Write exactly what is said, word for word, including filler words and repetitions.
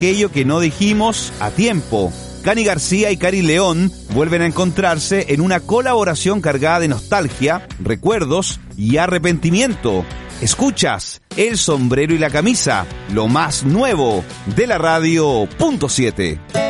aquello que no dijimos a tiempo. Cani García y Cari León vuelven a encontrarse en una colaboración cargada de nostalgia, recuerdos y arrepentimiento. Escuchas El Sombrero y la Camisa, lo más nuevo de la radio punto siete.